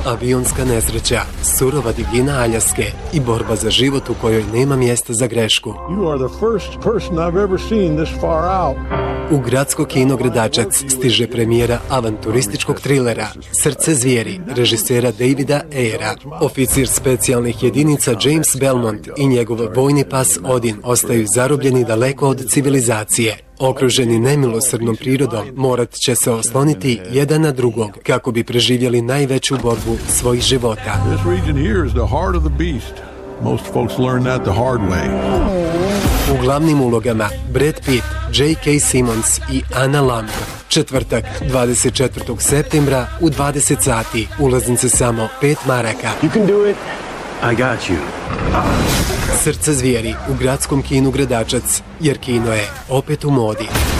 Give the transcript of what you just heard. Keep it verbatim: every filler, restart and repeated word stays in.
avionska nesreća, surova divljina Aljaske i borba za život u kojoj nema mjesta za grešku. You are the first person I've ever seen this far out. U gradsko kino Gradačac stiže premijera avanturističkog trilera Srce zvijeri, režisera Davida Ayera. Oficir specijalnih jedinica James Belmont i njegov vojni pas Odin ostaju zarobljeni daleko od civilizacije. Okruženi nemilosrdnom prirodom, morat će se osloniti jedan na drugog kako bi preživjeli najveću borbu svojih života. This region here is the heart of the beast. Most folks learn that the hard way. U glavnim ulogama Brad Pitt, J K. Simmons i Anna Lamb. Četvrtak, dvadeset četvrtog septembra u dvadeset sati. Ulaznice samo pet maraka. You can do it. I got you. Srce zvijeri u gradskom kinu Gradačac, jer kino je opet u modi.